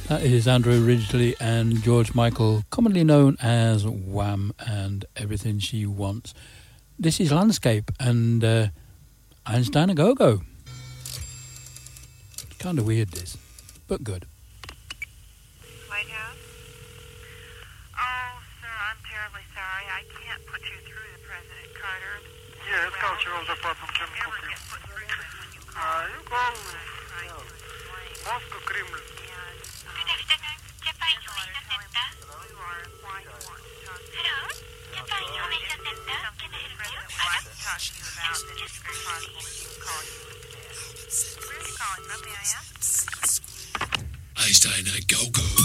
That is Andrew Ridgeley and George Michael, commonly known as Wham and Everything She Wants. This is Landscape and Einstein A Go-Go. Kind of weird this, but good. White House? Oh, sir, I'm terribly sorry. I can't put you through to President Carter. Yeah, it's culture of the problem. You'll never get put through to him when you call. You call Trying to explain. Moscow, Kremlin. Good afternoon. Japan Information Center. You are why you want to talk to Hello? Japan Information Center. Can I help you? President would like to talk to you about that it's very possible that he would call you instead. Where are you calling from, may I ask? Einstein A Go-Go.